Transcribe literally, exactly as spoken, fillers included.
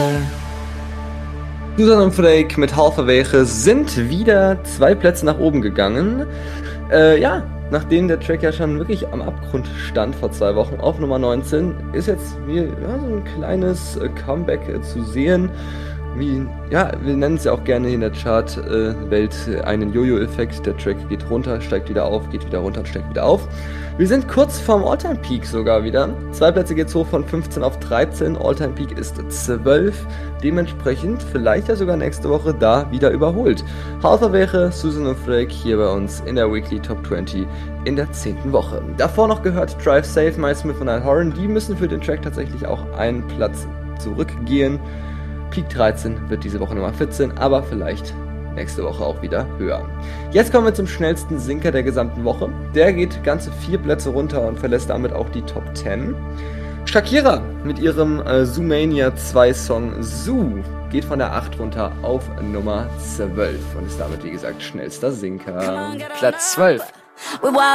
Susan und Freyk mit Halverwege sind wieder zwei Plätze nach oben gegangen. Äh, ja, nachdem der Track ja schon wirklich am Abgrund stand vor zwei Wochen auf Nummer neunzehn, ist jetzt hier ja, so ein kleines äh, Comeback äh, zu sehen. Wie, ja, wir nennen es ja auch gerne in der Chart-Welt äh, einen Jojo-Effekt. Der Track geht runter, steigt wieder auf, geht wieder runter und steigt wieder auf. Wir sind kurz vorm All-Time-Peak sogar wieder. Zwei Plätze geht's hoch von fünfzehn auf dreizehn. All-Time-Peak ist zwölf. Dementsprechend vielleicht ja sogar nächste Woche da wieder überholt. Halverwege, Susan und Freyk hier bei uns in der Weekly Top zwanzig in der zehnten Woche. Davor noch gehört Drive Safe, Miles Smith und Niall Horan. Die müssen für den Track tatsächlich auch einen Platz zurückgehen. Peak dreizehn wird diese Woche Nummer vierzehn, aber vielleicht nächste Woche auch wieder höher. Jetzt kommen wir zum schnellsten Sinker der gesamten Woche. Der geht ganze vier Plätze runter und verlässt damit auch die Top zehn. Shakira mit ihrem äh, Zoomania zwei Song Zoo geht von der acht runter auf Nummer zwölf und ist damit, wie gesagt, schnellster Sinker. Platz zwölf.